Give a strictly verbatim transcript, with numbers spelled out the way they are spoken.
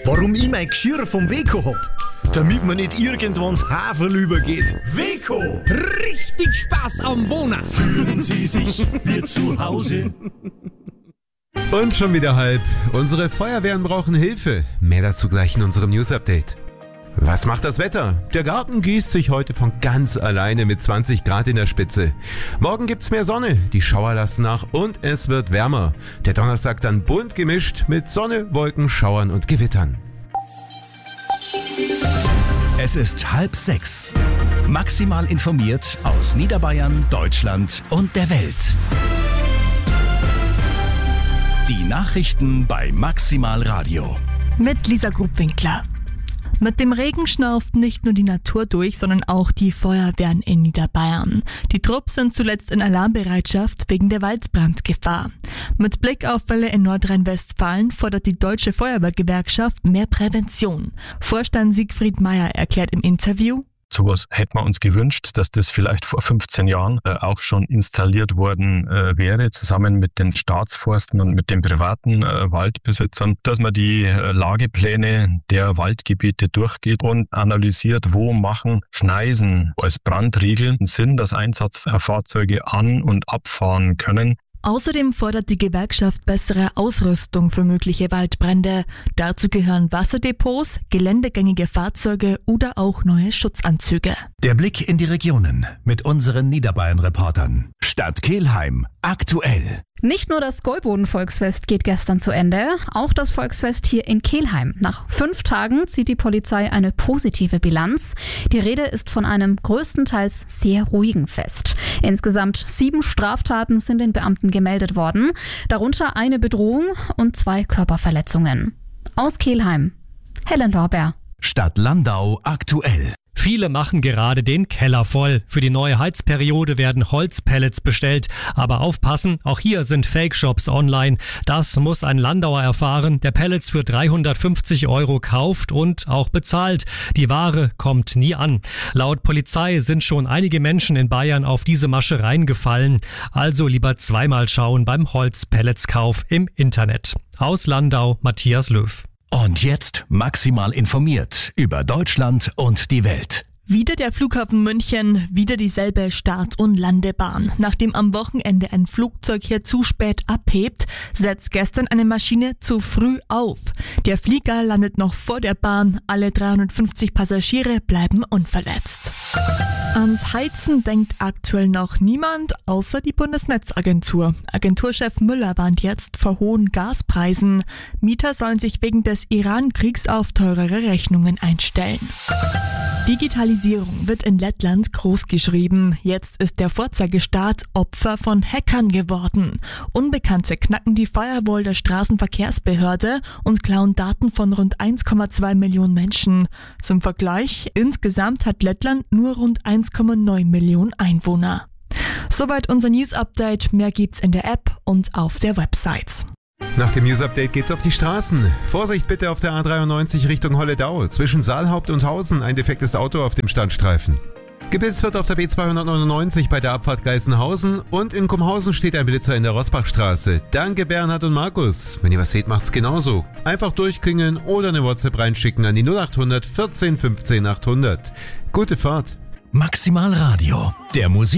Warum ich mein Geschirr vom Weco hab? Damit man nicht irgendwann ins Haferl übergeht. Weco! Richtig Spaß am Wohnen! Fühlen Sie sich wie zu Hause? Und schon wieder halb. Unsere Feuerwehren brauchen Hilfe. Mehr dazu gleich in unserem News-Update. Was macht das Wetter? Der Garten gießt sich heute von ganz alleine mit zwanzig Grad in der Spitze. Morgen gibt's mehr Sonne, die Schauer lassen nach und es wird wärmer. Der Donnerstag dann bunt gemischt mit Sonne, Wolken, Schauern und Gewittern. Es ist halb sechs. Maximal informiert aus Niederbayern, Deutschland und der Welt. Die Nachrichten bei Maximal Radio. Mit Lisa Grubwinkler. Mit dem Regen schnauft nicht nur die Natur durch, sondern auch die Feuerwehren in Niederbayern. Die Trupps sind zuletzt in Alarmbereitschaft wegen der Waldbrandgefahr. Mit Blick auf Fälle in Nordrhein-Westfalen fordert die Deutsche Feuerwehrgewerkschaft mehr Prävention. Vorstand Siegfried Meyer erklärt im Interview: Sowas hätte man uns gewünscht, dass das vielleicht vor fünfzehn Jahren äh, auch schon installiert worden äh, wäre, zusammen mit den Staatsforsten und mit den privaten äh, Waldbesitzern, dass man die äh, Lagepläne der Waldgebiete durchgeht und analysiert, wo machen Schneisen als Brandriegel Sinn, dass Einsatzfahrzeuge an- und abfahren können. Außerdem fordert die Gewerkschaft bessere Ausrüstung für mögliche Waldbrände. Dazu gehören Wasserdepots, geländegängige Fahrzeuge oder auch neue Schutzanzüge. Der Blick in die Regionen mit unseren Niederbayern-Reportern. Stadt Kelheim aktuell. Nicht nur das Gäuboden-Volksfest geht gestern zu Ende, auch das Volksfest hier in Kelheim. Nach fünf Tagen zieht die Polizei eine positive Bilanz. Die Rede ist von einem größtenteils sehr ruhigen Fest. Insgesamt sieben Straftaten sind den Beamten gemeldet worden, darunter eine Bedrohung und zwei Körperverletzungen. Aus Kelheim, Helen Lorber. Stadt Landau aktuell. Viele machen gerade den Keller voll. Für die neue Heizperiode werden Holzpellets bestellt. Aber aufpassen, auch hier sind Fake-Shops online. Das muss ein Landauer erfahren, der Pellets für dreihundertfünfzig Euro kauft und auch bezahlt. Die Ware kommt nie an. Laut Polizei sind schon einige Menschen in Bayern auf diese Masche reingefallen. Also lieber zweimal schauen beim Holzpelletskauf im Internet. Aus Landau, Matthias Löw. Und jetzt maximal informiert über Deutschland und die Welt. Wieder der Flughafen München, wieder dieselbe Start- und Landebahn. Nachdem am Wochenende ein Flugzeug hier zu spät abhebt, setzt gestern eine Maschine zu früh auf. Der Flieger landet noch vor der Bahn, alle dreihundertfünfzig Passagiere bleiben unverletzt. Ans Heizen denkt aktuell noch niemand, außer die Bundesnetzagentur. Agenturchef Müller warnt jetzt vor hohen Gaspreisen. Mieter sollen sich wegen des Iran-Kriegs auf teurere Rechnungen einstellen. Digitalisierung wird in Lettland großgeschrieben. Jetzt ist der Vorzeigestaat Opfer von Hackern geworden. Unbekannte knacken die Firewall der Straßenverkehrsbehörde und klauen Daten von rund eins Komma zwei Millionen Menschen. Zum Vergleich, insgesamt hat Lettland nur rund eins Komma neun Millionen Einwohner. Soweit unser News-Update. Mehr gibt's in der App und auf der Website. Nach dem News-Update geht's auf die Straßen. Vorsicht bitte auf der A dreiundneunzig Richtung Holledau. Zwischen Saalhaupt und Hausen ein defektes Auto auf dem Standstreifen. Geblitzt wird auf der B zweihundertneunundneunzig bei der Abfahrt Geisenhausen und in Kumhausen steht ein Blitzer in der Rosbachstraße. Danke Bernhard und Markus. Wenn ihr was seht, macht's genauso. Einfach durchklingeln oder eine WhatsApp reinschicken an die null achthundert vierzehn fünfzehn achthundert. Gute Fahrt. Maximal Radio, der Musik.